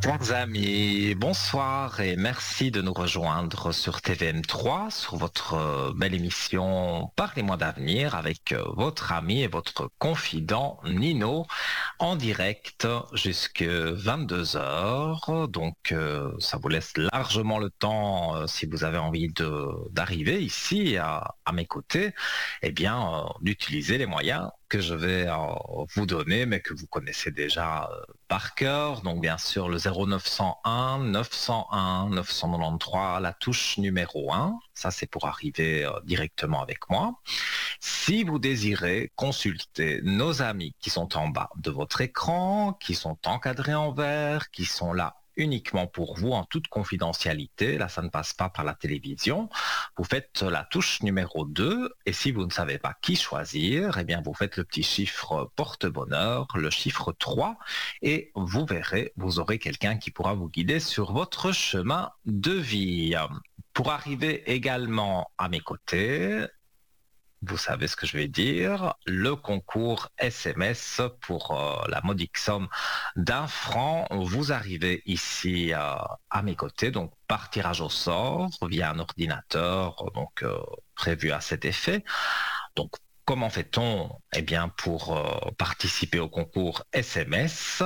Chers amis, bonsoir et merci de nous rejoindre sur TVM3, sur votre belle émission Parlez-moi d'avenir avec votre ami et votre confident Nino en direct jusque 22 heures. Donc ça vous laisse largement le temps, si vous avez envie d'arriver ici à mes côtés, eh bien d'utiliser les moyens que je vais vous donner, mais que vous connaissez déjà par cœur. Donc bien sûr le 0901 901 993, la touche numéro 1. Ça c'est pour arriver directement avec moi. Si vous désirez consulter nos amis qui sont en bas de votre écran, qui sont encadrés en vert, qui sont là uniquement pour vous en toute confidentialité, là ça ne passe pas par la télévision, vous faites la touche numéro 2 et si vous ne savez pas qui choisir, eh bien vous faites le petit chiffre porte-bonheur, le chiffre 3 et vous verrez, vous aurez quelqu'un qui pourra vous guider sur votre chemin de vie. Pour arriver également à mes côtés, vous savez ce que je vais dire, le concours SMS pour la modique somme d'1 franc. Vous arrivez ici à mes côtés, donc par tirage au sort via un ordinateur donc prévu à cet effet. Donc comment fait-on? Eh bien pour participer au concours SMS.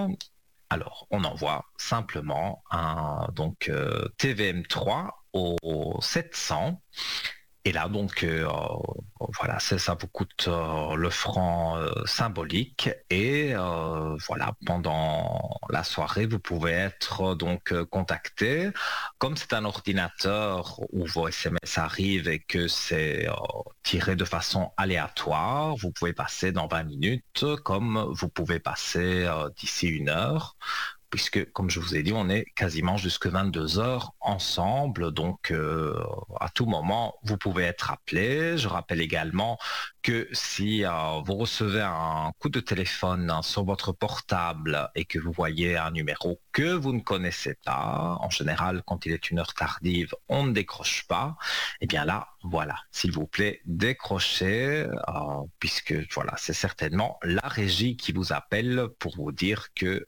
Alors, on envoie simplement un donc TVM3 au 700. Et là, donc, voilà, ça vous coûte le franc symbolique. Et voilà, pendant la soirée, vous pouvez être donc contacté. Comme c'est un ordinateur où vos SMS arrivent et que c'est tiré de façon aléatoire, vous pouvez passer dans 20 minutes, comme vous pouvez passer d'ici 1 heure. Puisque, comme je vous ai dit, on est quasiment jusque 22 heures ensemble, donc à tout moment, vous pouvez être appelé. Je rappelle également que si vous recevez un coup de téléphone sur votre portable et que vous voyez un numéro que vous ne connaissez pas, en général, quand il est 1 heure tardive, on ne décroche pas. Eh bien là, voilà, s'il vous plaît, décrochez, puisque voilà, c'est certainement la régie qui vous appelle pour vous dire que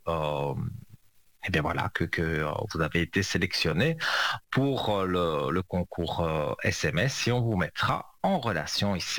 eh bien voilà, que vous avez été sélectionné pour le concours SMS et on vous mettra en relation ici